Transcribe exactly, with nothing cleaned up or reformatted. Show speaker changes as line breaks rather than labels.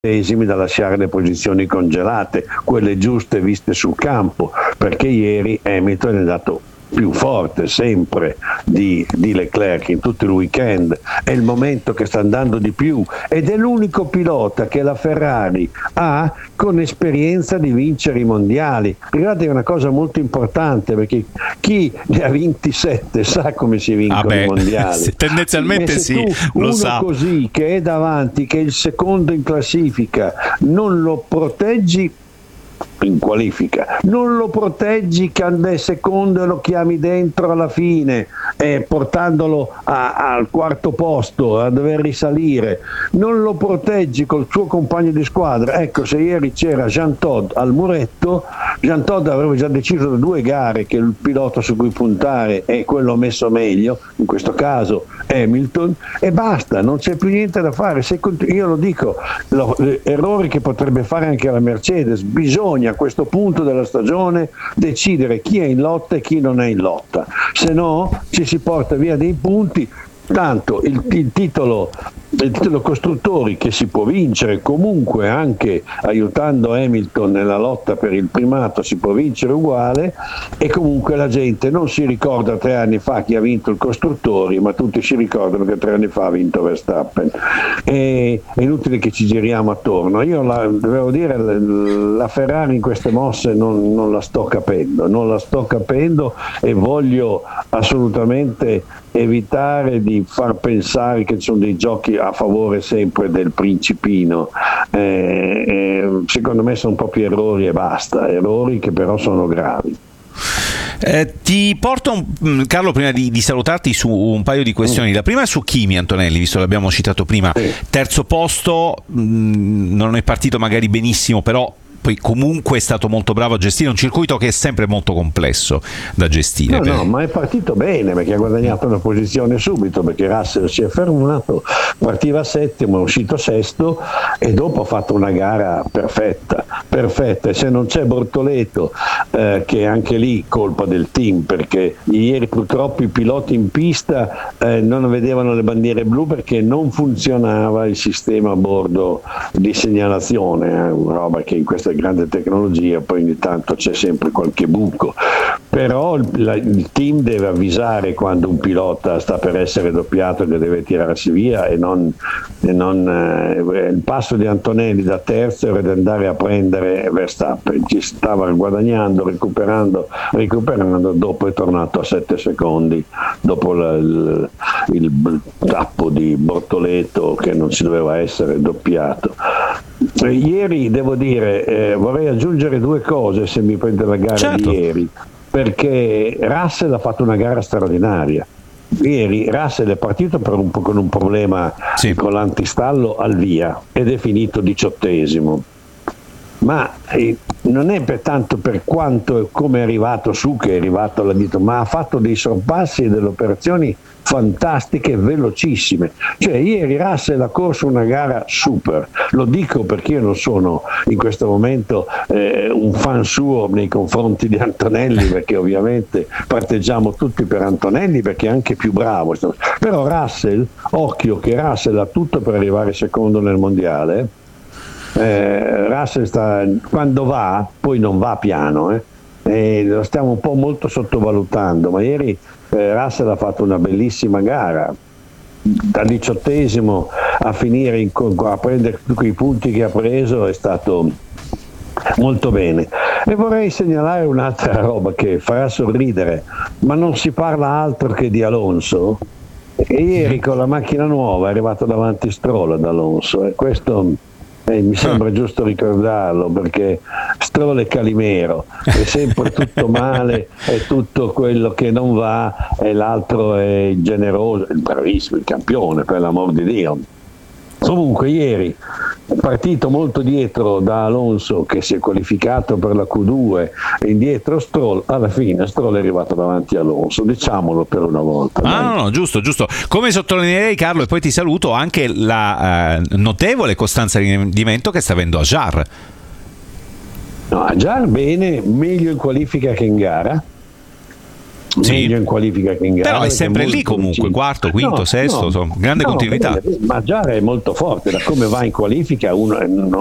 centesimi da lasciare le posizioni congelate, quelle giuste viste sul campo, perché ieri Hamilton è andato più forte sempre di, di Leclerc in tutto il weekend, è il momento che sta andando di più ed è l'unico pilota che la Ferrari ha con esperienza di vincere i mondiali. Guardate, è una cosa molto importante, perché chi ne ha ventisette sa come si vincono
ah beh,
i mondiali.
Tendenzialmente sì,
tu,
lo
uno
sa.
Così che è davanti, che è il secondo in classifica, non lo proteggi in qualifica, non lo proteggi quando è secondo e lo chiami dentro alla fine, eh, portandolo a, al quarto posto a dover risalire, non lo proteggi col suo compagno di squadra. Ecco, se ieri c'era Jean Todt al muretto, Jean Todt aveva già deciso da due gare che il pilota su cui puntare è quello messo meglio, in questo caso Hamilton, e basta, non c'è più niente da fare. Se continu- io lo dico, lo, errori che potrebbe fare anche la Mercedes. Bisogna a questo punto della stagione decidere chi è in lotta e chi non è in lotta, se no ci si porta via dei punti. Tanto il, il titolo il titolo costruttori, che si può vincere comunque anche aiutando Hamilton nella lotta per il primato, si può vincere uguale, e comunque la gente non si ricorda tre anni fa chi ha vinto il costruttori, ma tutti si ricordano che tre anni fa ha vinto Verstappen. E, è inutile che ci giriamo attorno. Io la, devo dire, la Ferrari in queste mosse non, non la sto capendo, non la sto capendo e voglio assolutamente evitare di far pensare che ci sono dei giochi a favore sempre del principino. Eh, eh, secondo me sono proprio errori e basta, errori che però sono gravi.
Eh, ti porto, un, Carlo, prima di, di salutarti, su un paio di questioni. La prima è su Kimi Antonelli, visto che l'abbiamo citato prima. Sì. Terzo posto, mh, non è partito magari benissimo, però poi comunque è stato molto bravo a gestire un circuito che è sempre molto complesso da gestire.
No, no, ma è partito bene, perché ha guadagnato una posizione subito, perché Russell si è fermato, partiva settimo, è uscito sesto e dopo ha fatto una gara perfetta, perfetta. E se non c'è Bortoleto, eh, che è anche lì colpa del team, perché ieri purtroppo i piloti in pista eh, non vedevano le bandiere blu perché non funzionava il sistema a bordo di segnalazione, eh, una roba che in questa grande tecnologia poi ogni tanto c'è sempre qualche buco, però il, la, il team deve avvisare quando un pilota sta per essere doppiato, che deve tirarsi via, e non, e non eh, il passo di Antonelli da terzo era di andare a prendere Verstappen, ci stava guadagnando, recuperando recuperando dopo è tornato a sette secondi dopo la, il, il tappo di Bortoleto, che non si doveva essere doppiato. Ieri devo dire, eh, vorrei aggiungere due cose, se mi prende la gara. Certo. Di ieri, perché Russell ha fatto una gara straordinaria. Ieri Russell è partito per un po' con un problema, sì, con l'antistallo al via ed è finito diciottesimo, ma eh, non è per tanto per quanto e come è arrivato su che è arrivato alla dito, ma ha fatto dei sorpassi e delle operazioni fantastiche, velocissime. Cioè ieri Russell ha corso una gara super, lo dico perché io non sono in questo momento eh, un fan suo nei confronti di Antonelli, perché ovviamente parteggiamo tutti per Antonelli perché è anche più bravo, però Russell, occhio che Russell ha tutto per arrivare secondo nel mondiale. eh, Russell sta, quando va poi non va piano, eh. E lo stiamo un po' molto sottovalutando, ma ieri eh, Russell ha fatto una bellissima gara, da diciottesimo a finire in, a prendere tutti i punti che ha preso, è stato molto bene. E vorrei segnalare un'altra roba che farà sorridere, ma non si parla altro che di Alonso, e ieri con la macchina nuova è arrivato davanti Stroll ad Alonso, e questo Eh, mi sembra giusto ricordarlo, perché Stroll è Calimero, è sempre tutto male, è tutto quello che non va, e l'altro è generoso, il bravissimo, il campione, per l'amor di Dio. Comunque ieri partito molto dietro da Alonso, che si è qualificato per la Q due, e indietro Stroll, alla fine Stroll è arrivato davanti a Alonso, diciamolo per una volta.
Ah, no, no, giusto, giusto. Come sottolineerei, Carlo, e poi ti saluto, anche la eh, notevole costanza di rendimento che sta avendo Ajar.
No, Ajar bene, meglio in qualifica che in gara.
Sì.
meglio in qualifica che in gara.
Però è sempre lì comunque, quarto, quinto, no, sesto, no, insomma, grande
no,
continuità.
Ma Giara è molto forte, da come va in qualifica uno non